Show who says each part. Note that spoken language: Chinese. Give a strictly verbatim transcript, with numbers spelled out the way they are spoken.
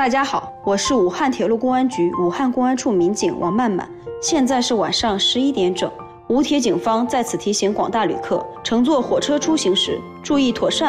Speaker 1: 大家好，我是武汉铁路公安局武汉公安处民警王曼曼。现在是晚上十一点整，武铁警方在此提醒广大旅客，乘坐火车出行时，注意妥善